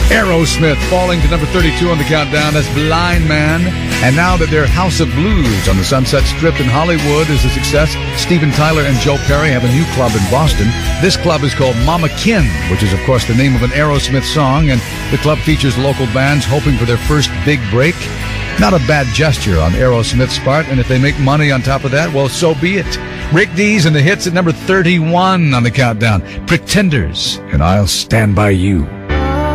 Aerosmith falling to number 32 on the countdown. That's Blind Man. And now that their House of Blues on the Sunset Strip in Hollywood is a success, Steven Tyler and Joe Perry have a new club in Boston. This club is called Mama Kin, which is, of course, the name of an Aerosmith song. And the club features local bands hoping for their first big break. Not a bad gesture on Aerosmith's part. And if they make money on top of that, well, so be it. Rick Dees and the hits at number 31 on the countdown. Pretenders and I'll Stand By You.